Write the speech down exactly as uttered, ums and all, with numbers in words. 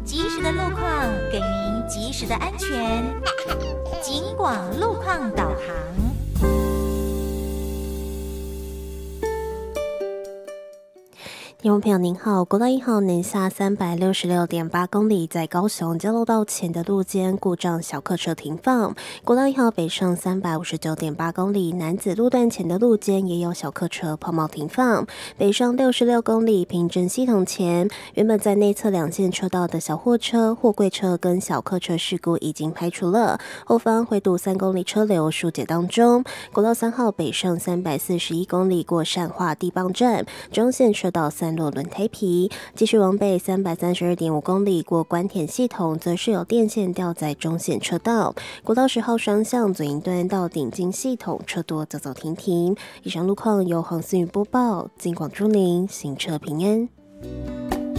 及时的路况，给您及时的安全。警广路况导航。 听众朋友您好，国道一号南下三百六十六点八公里，在高雄交流道前的路肩故障小客车停放。国道一号北上三百五十九点八公里，南子路段前的路肩也有小客车抛锚停放。北上六十六公里，平镇系统前，原本在内侧两线车道的小货车、货柜车跟小客车事故已经排除了，后方回堵三公里车流疏解当中。国道三号北上三百四十一公里，过善化地磅站，中线车道三落轮胎皮，继续往北三百三十二点五公里，过关田系统，则是有电线吊在中线车道。国道十号双向左营端到顶金系统，车多走走停停。以上路况由黄思雨播报，金广祝您行车平安。